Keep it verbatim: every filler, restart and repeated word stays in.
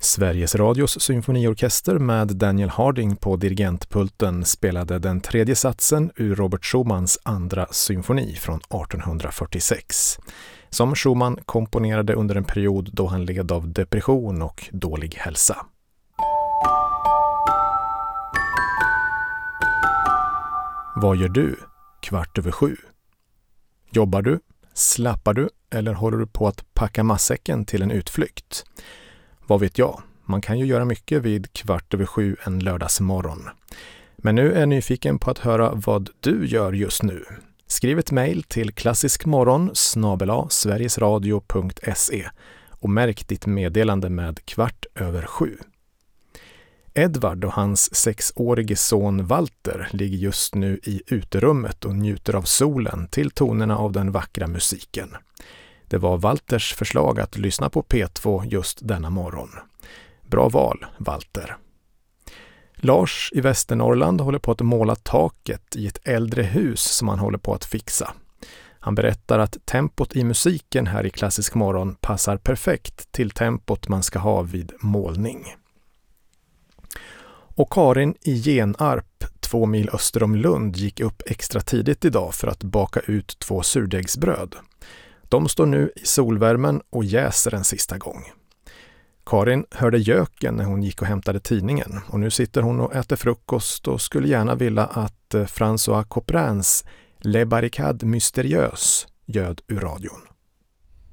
Sveriges Radios symfoniorkester med Daniel Harding på dirigentpulten spelade den tredje satsen ur Robert Schumanns andra symfoni från artonhundrafyrtiosex, som Schumann komponerade under en period då han led av depression och dålig hälsa. Vad gör du kvart över sju? Jobbar du? Slappar du? Eller håller du på att packa matsäcken till en utflykt? Vad vet jag? Man kan ju göra mycket vid kvart över sju en lördagsmorgon. Men nu är jag nyfiken på att höra vad du gör just nu. Skriv ett mejl till klassiskmorgon snabel-a sverigesradio punkt se och märk ditt meddelande med kvart över sju. Edvard och hans sexårige son Walter ligger just nu i uterummet och njuter av solen till tonerna av den vackra musiken. Det var Walters förslag att lyssna på P två just denna morgon. Bra val, Walter. Lars i Västernorrland håller på att måla taket i ett äldre hus som han håller på att fixa. Han berättar att tempot i musiken här i Klassisk morgon passar perfekt till tempot man ska ha vid målning. Och Karin i Genarp, två mil öster om Lund, gick upp extra tidigt idag för att baka ut två surdegsbröd. De står nu i solvärmen och jäser en sista gång. Karin hörde göken när hon gick och hämtade tidningen och nu sitter hon och äter frukost och skulle gärna vilja att François Couperins Les Barricades Mystérieuses ljöd ur radion.